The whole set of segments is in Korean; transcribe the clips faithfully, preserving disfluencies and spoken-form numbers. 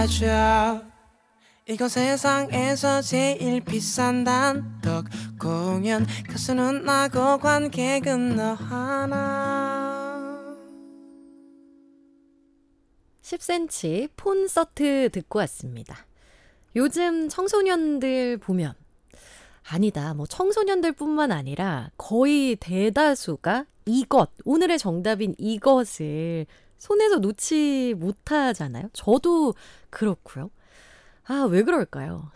이건 세상에서 제일 비싼 단독 공연 가수는 나고 관객은 너 하나. 십 센티미터 콘서트 듣고 왔습니다. 요즘 청소년들 보면 아니다. 뭐 청소년들뿐만 아니라 거의 대다수가 이것, 오늘의 정답인 이것을 손에서 놓지 못하잖아요. 저도 그렇고요. 아, 왜 그럴까요?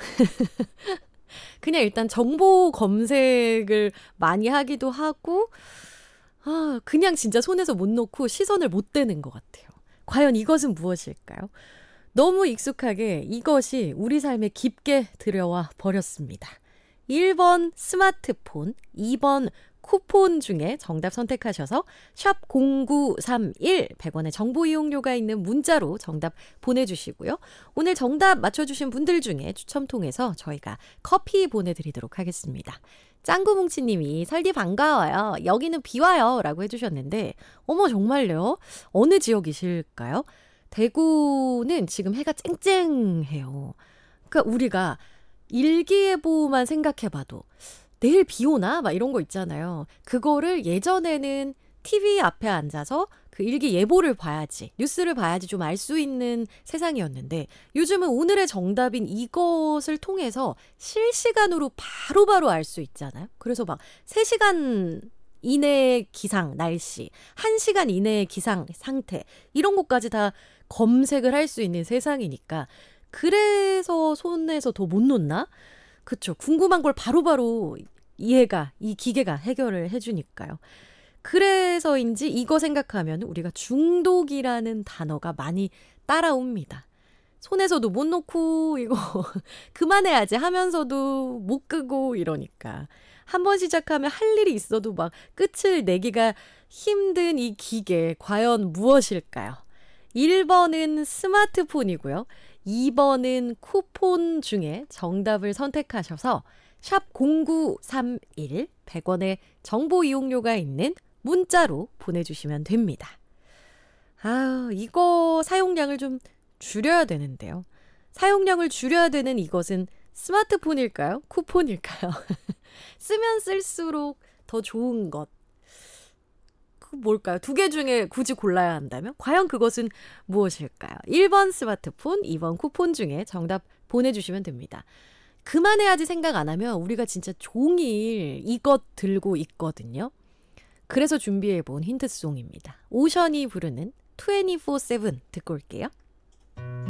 그냥 일단 정보 검색을 많이 하기도 하고 아, 그냥 진짜 손에서 못 놓고 시선을 못 떼는 것 같아요. 과연 이것은 무엇일까요? 너무 익숙하게 이것이 우리 삶에 깊게 들여와 버렸습니다. 일 번 스마트폰, 이 번 쿠폰 중에 정답 선택하셔서 샵 공구삼일 백 원의 정보 이용료가 있는 문자로 정답 보내주시고요. 오늘 정답 맞춰주신 분들 중에 추첨 통해서 저희가 커피 보내드리도록 하겠습니다. 짱구뭉치님이 설디 반가워요. 여기는 비 와요 라고 해주셨는데 어머 정말요? 어느 지역이실까요? 대구는 지금 해가 쨍쨍해요. 그러니까 우리가 일기예보만 생각해봐도 내일 비 오나? 막 이런 거 있잖아요. 그거를 예전에는 티비 앞에 앉아서 그 일기예보를 봐야지, 뉴스를 봐야지 좀 알 수 있는 세상이었는데 요즘은 오늘의 정답인 이것을 통해서 실시간으로 바로바로 알 수 있잖아요. 그래서 막 세 시간 이내의 기상, 날씨, 한 시간 이내의 기상 상태 이런 것까지 다 검색을 할 수 있는 세상이니까 그래서 손에서 더 못 놓나? 그쵸. 궁금한 걸 바로바로 이해가, 이 기계가 해결을 해주니까요. 그래서인지 이거 생각하면 우리가 중독이라는 단어가 많이 따라옵니다. 손에서도 못 놓고 이거 그만해야지 하면서도 못 끄고 이러니까. 한 번 시작하면 할 일이 있어도 막 끝을 내기가 힘든 이 기계 과연 무엇일까요? 일 번은 스마트폰이고요. 이 번은 쿠폰 중에 정답을 선택하셔서 샵 공구삼일 백 원의 정보 이용료가 있는 문자로 보내주시면 됩니다. 아, 이거 사용량을 좀 줄여야 되는데요. 사용량을 줄여야 되는 이것은 스마트폰일까요? 쿠폰일까요? 쓰면 쓸수록 더 좋은 것. 그 뭘까요? 두 개 중에 굳이 골라야 한다면? 과연 그것은 무엇일까요? 일 번 스마트폰, 이 번 쿠폰 중에 정답 보내주시면 됩니다. 그만해야지 생각 안 하면 우리가 진짜 종일 이것 들고 있거든요. 그래서 준비해본 힌트송입니다. 오션이 부르는 이십사 칠 듣고 올게요.